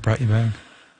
brought you back?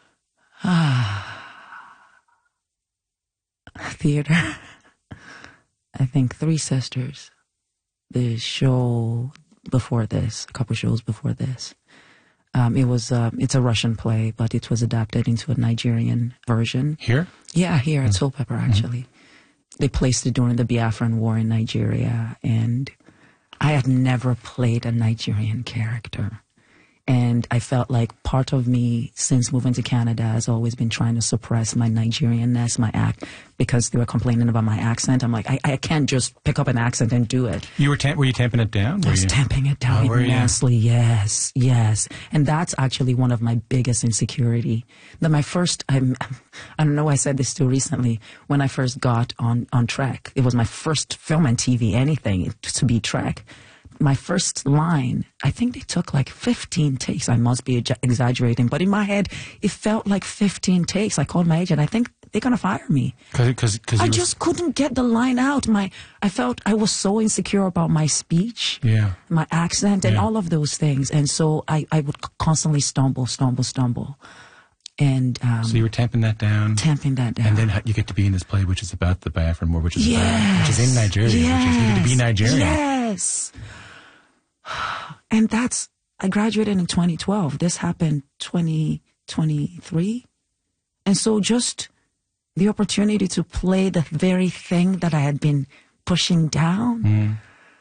Theater. I think Three Sisters. The show before this, a couple shows before this. It's a Russian play, but it was adapted into a Nigerian version. Here? Yeah, here at Soul Pepper, actually. Mm-hmm. They placed it during the Biafran War in Nigeria, and I had never played a Nigerian character. And I felt like part of me, since moving to Canada, has always been trying to suppress my Nigerianness, my act, because they were complaining about my accent. I'm like, I can't just pick up an accent and do it. Were you tamping it down? I was tamping it down immensely, yes. And that's actually one of my biggest insecurity. That I don't know why I said this too recently, when I first got on Trek. It was my first film and TV, anything to be Trek. My first line, I think they took like 15 takes. I must be exaggerating, but in my head, it felt like 15 takes. I called my agent. I think they're going to fire me. Cause I just couldn't get the line out. I felt I was so insecure about my speech, my accent, and all of those things. And so I would constantly stumble. And so you were tamping that down. And then you get to be in this play, which is about the Biafran War, which is in Nigeria, which is you get to be Nigerian. Yes. And I graduated in 2012. This happened 2023. And so just the opportunity to play the very thing that I had been pushing down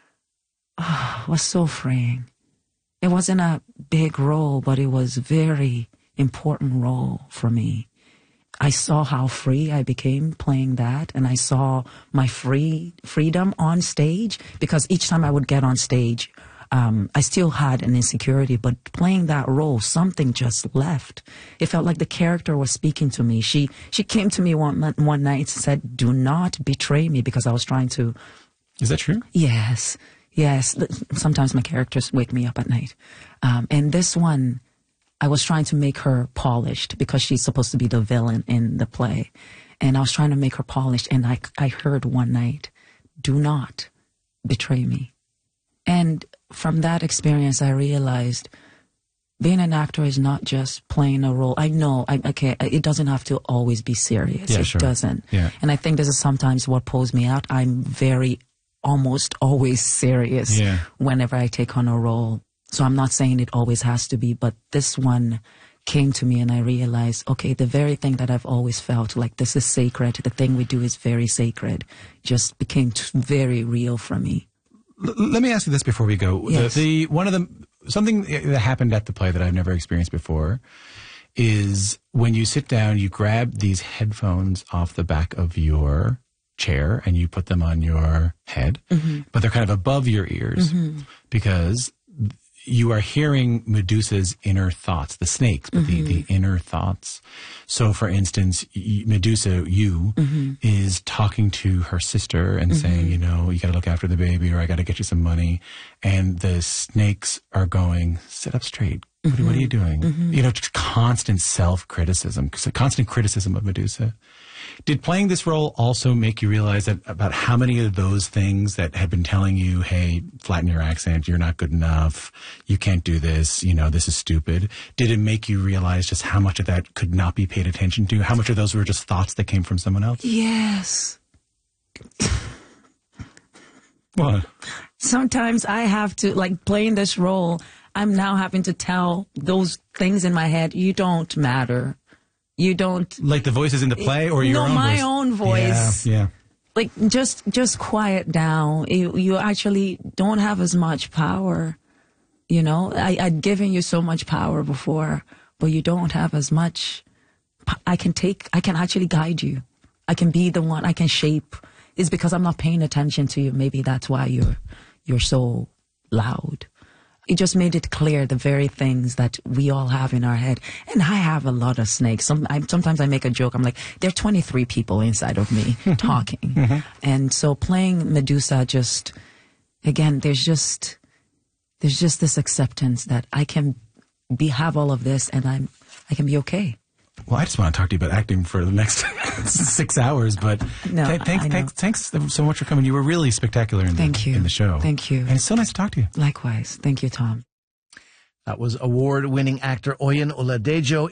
was so freeing. It wasn't a big role, but it was a very important role for me. I saw how free I became playing that, and I saw my freedom on stage, because each time I would get on stage, I still had an insecurity, but playing that role, something just left. It felt like the character was speaking to me. She came to me one night and said, "Do not betray me," because I was trying to... Is that true? Yes. Sometimes my characters wake me up at night. And this one, I was trying to make her polished, because she's supposed to be the villain in the play. And I was trying to make her polished, and I heard one night, "Do not betray me." And from that experience, I realized being an actor is not just playing a role. I know, it doesn't have to always be serious. Yeah, it sure. doesn't. Yeah. And I think this is sometimes what pulls me out. I'm almost always serious whenever I take on a role. So I'm not saying it always has to be, but this one came to me and I realized, okay, the very thing that I've always felt like this is sacred, the thing we do is very sacred, just became very real for me. Let me ask you this before we go. Yes. Something that happened at the play that I've never experienced before is when you sit down, you grab these headphones off the back of your chair and you put them on your head, but they're kind of above your ears because you are hearing Medusa's inner thoughts, the snakes, but the inner thoughts. So, for instance, Medusa, is talking to her sister and saying, you got to look after the baby, or I got to get you some money. And the snakes are going, sit up straight. What are you doing? Just constant self-criticism, constant criticism of Medusa. Did playing this role also make you realize that about how many of those things that had been telling you, hey, flatten your accent, you're not good enough, you can't do this, this is stupid. Did it make you realize just how much of that could not be paid attention to? How much of those were just thoughts that came from someone else? Yes. What? Sometimes I have to, like playing this role, I'm now having to tell those things in my head, you don't matter. You don't... Like the voices in the play or your own voice? No, my own voice. Yeah. Like, just quiet down. You actually don't have as much power. I'd given you so much power before, but you don't have as much... I can actually guide you. I can be the one, I can shape. It's because I'm not paying attention to you. Maybe that's why you're so loud. It just made it clear the very things that we all have in our head. And I have a lot of snakes. Sometimes I make a joke. I'm like, there are 23 people inside of me talking. And so playing Medusa just, again, there's just this acceptance that I can have all of this and I can be okay. Well, I just want to talk to you about acting for the next 6 hours, but no, thanks so much for coming. You were really spectacular in the show. Thank you. And it's so nice to talk to you. Likewise. Thank you, Tom. That was award-winning actor Oyin Oladejo